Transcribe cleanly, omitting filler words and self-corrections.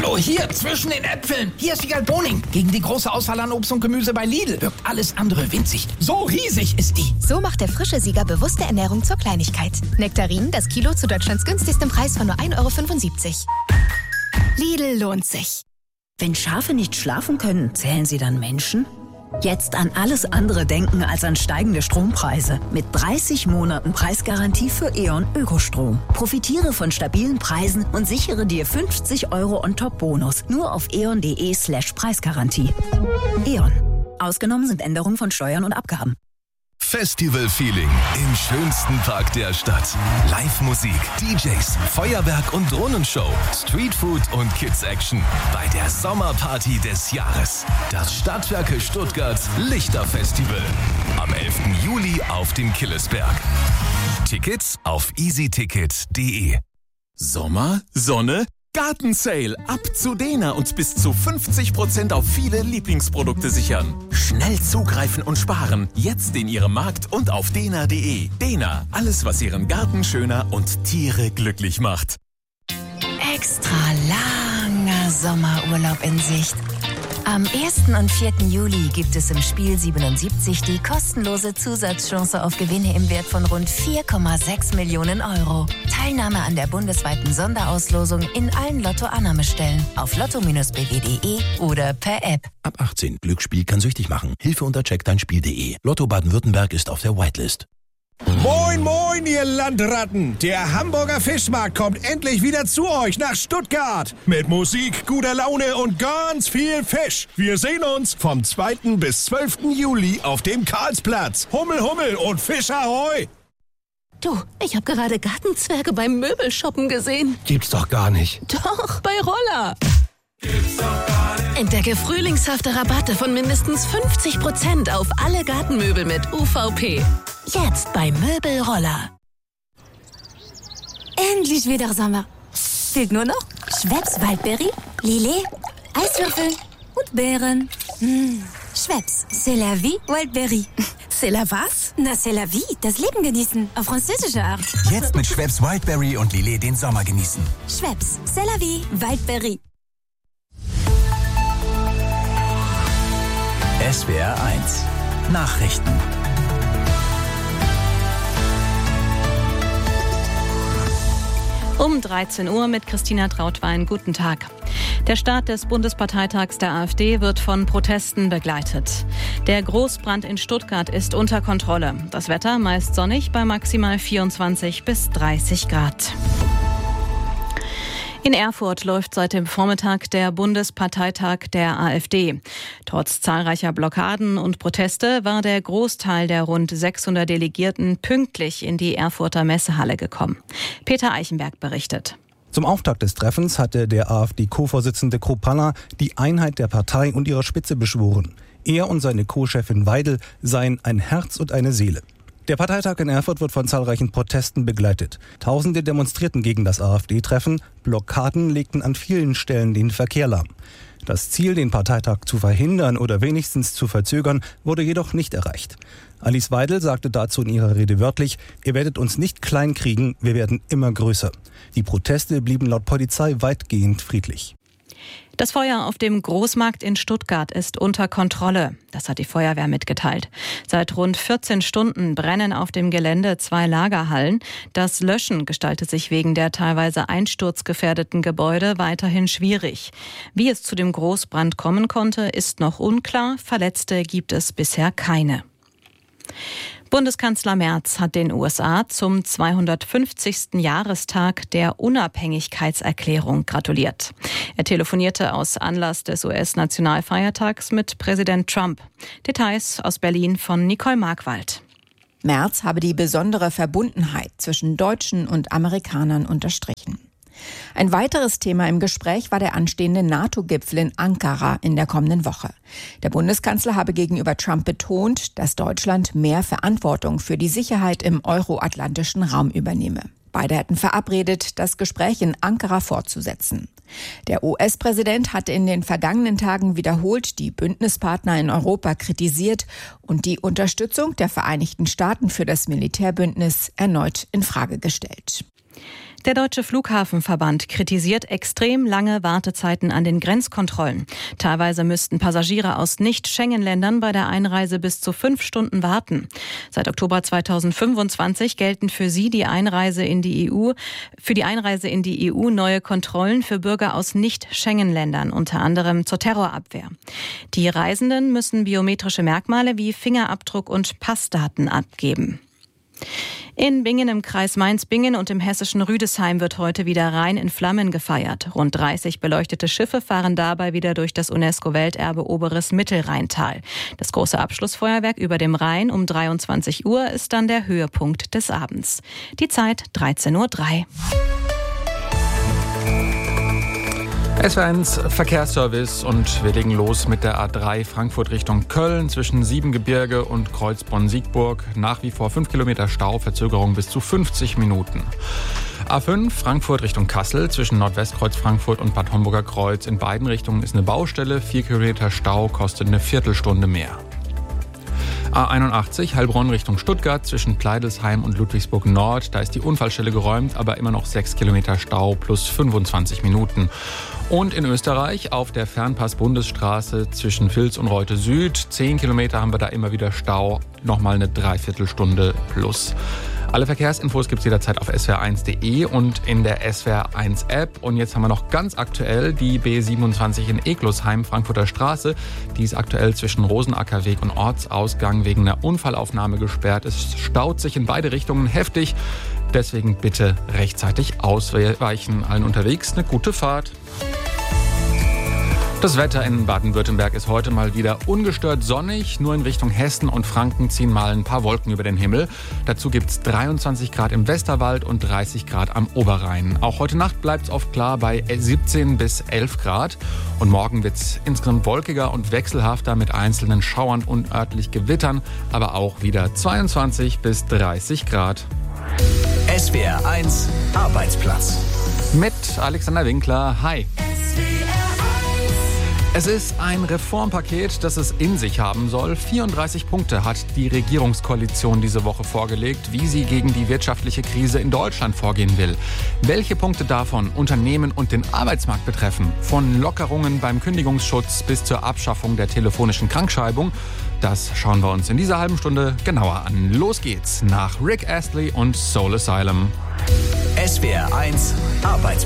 Hallo, hier, zwischen den Äpfeln. Hier ist Wiegald Boning. Gegen die große Auswahl an Obst und Gemüse bei Lidl wirkt alles andere winzig. So riesig ist die. So macht der frische Sieger bewusste Ernährung zur Kleinigkeit. Nektarinen, das Kilo zu Deutschlands günstigstem Preis von nur 1,75 €. Lidl lohnt sich. Wenn Schafe nicht schlafen können, zählen sie dann Menschen? Jetzt an alles andere denken als an steigende Strompreise. Mit 30 Monaten Preisgarantie für E.ON Ökostrom. Profitiere von stabilen Preisen und sichere dir 50 € On-Top-Bonus. Nur auf eon.de/Preisgarantie. E.ON. Ausgenommen sind Änderungen von Steuern und Abgaben. Festival-Feeling im schönsten Park der Stadt. Live-Musik, DJs, Feuerwerk und Drohnenshow, Streetfood und Kids-Action bei der Sommerparty des Jahres. Das Stadtwerke Stuttgart Lichterfestival. Am 11. Juli auf dem Killesberg. Tickets auf easyticket.de. Sommer, Sonne, Gartensale. Ab zu Dena und bis zu 50% auf viele Lieblingsprodukte sichern. Schnell zugreifen und sparen. Jetzt in Ihrem Markt und auf dena.de. Dena, alles was Ihren Garten schöner und Tiere glücklich macht. Extra langer Sommerurlaub in Sicht. Am 1. und 4. Juli gibt es im Spiel 77 die kostenlose Zusatzchance auf Gewinne im Wert von rund 4,6 Millionen €. Teilnahme an der bundesweiten Sonderauslosung in allen Lotto-Annahmestellen auf lotto-bw.de oder per App. Ab 18. Glücksspiel kann süchtig machen. Hilfe unter checkdeinspiel.de. Lotto Baden-Württemberg ist auf der Whitelist. Moin, moin, ihr Landratten! Der Hamburger Fischmarkt kommt endlich wieder zu euch nach Stuttgart. Mit Musik, guter Laune und ganz viel Fisch. Wir sehen uns vom 2. bis 12. Juli auf dem Karlsplatz. Hummel, Hummel und Fisch Ahoi! Du, ich habe gerade Gartenzwerge beim Möbelshoppen gesehen. Gibt's doch gar nicht. Doch, bei Roller. Entdecke frühlingshafte Rabatte von mindestens 50% auf alle Gartenmöbel mit UVP. Jetzt bei Möbelroller. Endlich wieder Sommer. Fehlt nur noch Schweppes Waldbeere, Lillet, Eiswürfel und Beeren. Schweppes, c'est la vie, Wildberry. C'est la was? Na, c'est la vie, das Leben genießen, auf französische Art. Jetzt mit Schweppes Wildberry und Lillet den Sommer genießen. Schweppes, c'est la vie, Wildberry. SWR 1 Nachrichten. Um 13 Uhr mit Christina Trautwein. Guten Tag. Der Start des Bundesparteitags der AfD wird von Protesten begleitet. Der Großbrand in Stuttgart ist unter Kontrolle. Das Wetter meist sonnig bei maximal 24 bis 30 Grad. In Erfurt läuft seit dem Vormittag der Bundesparteitag der AfD. Trotz zahlreicher Blockaden und Proteste war der Großteil der rund 600 Delegierten pünktlich in die Erfurter Messehalle gekommen. Peter Eichenberg berichtet. Zum Auftakt des Treffens hatte der AfD-Co-Vorsitzende Kropalla die Einheit der Partei und ihrer Spitze beschworen. Er und seine Co-Chefin Weidel seien ein Herz und eine Seele. Der Parteitag in Erfurt wird von zahlreichen Protesten begleitet. Tausende demonstrierten gegen das AfD-Treffen. Blockaden legten an vielen Stellen den Verkehr lahm. Das Ziel, den Parteitag zu verhindern oder wenigstens zu verzögern, wurde jedoch nicht erreicht. Alice Weidel sagte dazu in ihrer Rede wörtlich: Ihr werdet uns nicht klein kriegen, wir werden immer größer. Die Proteste blieben laut Polizei weitgehend friedlich. Das Feuer auf dem Großmarkt in Stuttgart ist unter Kontrolle. Das hat die Feuerwehr mitgeteilt. Seit rund 14 Stunden brennen auf dem Gelände 2 Lagerhallen. Das Löschen gestaltet sich wegen der teilweise einsturzgefährdeten Gebäude weiterhin schwierig. Wie es zu dem Großbrand kommen konnte, ist noch unklar. Verletzte gibt es bisher keine. Bundeskanzler Merz hat den USA zum 250. Jahrestag der Unabhängigkeitserklärung gratuliert. Er telefonierte aus Anlass des US-Nationalfeiertags mit Präsident Trump. Details aus Berlin von Nicole Markwald. Merz habe die besondere Verbundenheit zwischen Deutschen und Amerikanern unterstrichen. Ein weiteres Thema im Gespräch war der anstehende NATO-Gipfel in Ankara in der kommenden Woche. Der Bundeskanzler habe gegenüber Trump betont, dass Deutschland mehr Verantwortung für die Sicherheit im euroatlantischen Raum übernehme. Beide hätten verabredet, das Gespräch in Ankara fortzusetzen. Der US-Präsident hatte in den vergangenen Tagen wiederholt die Bündnispartner in Europa kritisiert und die Unterstützung der Vereinigten Staaten für das Militärbündnis erneut in Frage gestellt. Der Deutsche Flughafenverband kritisiert extrem lange Wartezeiten an den Grenzkontrollen. Teilweise müssten Passagiere aus Nicht-Schengen-Ländern bei der Einreise bis zu 5 Stunden warten. Seit Oktober 2025 gelten für die Einreise in die EU neue Kontrollen für Bürger aus Nicht-Schengen-Ländern, unter anderem zur Terrorabwehr. Die Reisenden müssen biometrische Merkmale wie Fingerabdruck und Passdaten abgeben. In Bingen im Kreis Mainz-Bingen und im hessischen Rüdesheim wird heute wieder Rhein in Flammen gefeiert. Rund 30 beleuchtete Schiffe fahren dabei wieder durch das UNESCO-Welterbe Oberes Mittelrheintal. Das große Abschlussfeuerwerk über dem Rhein um 23 Uhr ist dann der Höhepunkt des Abends. Die Zeit 13:03 Uhr. SWR1 Verkehrsservice und wir legen los mit der A3 Frankfurt Richtung Köln zwischen Siebengebirge und Kreuzbronn-Siegburg. Nach wie vor 5 Kilometer Stau, Verzögerung bis zu 50 Minuten. A5 Frankfurt Richtung Kassel zwischen Nordwestkreuz Frankfurt und Bad Homburger Kreuz. In beiden Richtungen ist eine Baustelle. 4 Kilometer Stau, kostet eine Viertelstunde mehr. A81 Heilbronn Richtung Stuttgart zwischen Pleidelsheim und Ludwigsburg Nord. Da ist die Unfallstelle geräumt, aber immer noch 6 Kilometer Stau plus 25 Minuten. Und in Österreich auf der Fernpass-Bundesstraße zwischen Vils und Reute Süd. 10 Kilometer haben wir da immer wieder Stau. Nochmal eine Dreiviertelstunde plus. Alle Verkehrsinfos gibt es jederzeit auf swr1.de und in der SWR1-App. Und jetzt haben wir noch ganz aktuell die B27 in Eglosheim, Frankfurter Straße. Die ist aktuell zwischen Rosenackerweg und Ortsausgang wegen einer Unfallaufnahme gesperrt. Es staut sich in beide Richtungen heftig. Deswegen bitte rechtzeitig ausweichen. Allen unterwegs eine gute Fahrt. Das Wetter in Baden-Württemberg ist heute mal wieder ungestört sonnig. Nur in Richtung Hessen und Franken ziehen mal ein paar Wolken über den Himmel. Dazu gibt es 23 Grad im Westerwald und 30 Grad am Oberrhein. Auch heute Nacht bleibt es oft klar bei 17 bis 11 Grad. Und morgen wird es insgesamt wolkiger und wechselhafter mit einzelnen Schauern und örtlich Gewittern. Aber auch wieder 22 bis 30 Grad. SWR1 Arbeitsplatz. Mit Alexander Winkler. Hi. Es ist ein Reformpaket, das es in sich haben soll. 34 Punkte hat die Regierungskoalition diese Woche vorgelegt, wie sie gegen die wirtschaftliche Krise in Deutschland vorgehen will. Welche Punkte davon Unternehmen und den Arbeitsmarkt betreffen, von Lockerungen beim Kündigungsschutz bis zur Abschaffung der telefonischen Krankschreibung, das schauen wir uns in dieser halben Stunde genauer an. Los geht's nach Rick Astley und Soul Asylum. SWR1 Arbeitsplatz.